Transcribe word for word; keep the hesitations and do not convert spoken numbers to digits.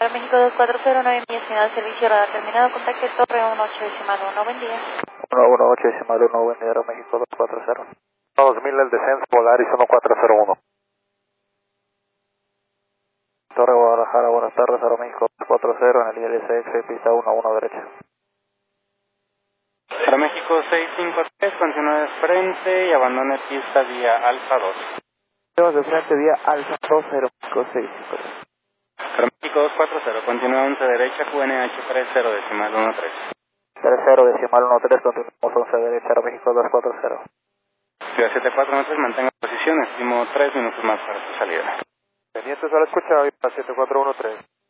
Para México dos cuatro cero, nueve millas final, servicio radar terminado, contacto Torre uno ocho decimal uno, buen día. uno uno ocho decimal uno, buen día, Aeroméxico dos cuatro cero. dos mil el descenso, Polaris uno cuatro cero uno. Torre Guadalajara, buenas tardes, Aeroméxico dos cuatro cero, en el I L S X, pista uno uno derecha. Aeroméxico seis cinco tres, continúa de frente y abandone pista vía Alfa dos. Tenemos de frente vía Alfa dos, Aeroméxico seis cinco tres. Aeroméxico dos cuatro cero, continúa once derecha, Q N H tres cero decimal uno tres. tres cero decimal uno tres, continuamos once derecha, Aeroméxico dos cuatro cero. Ciudad siete cuatro uno tres, mantenga posición, estimo tres minutos más para su salida. Pendientes a la escucha, siete cuatro uno tres.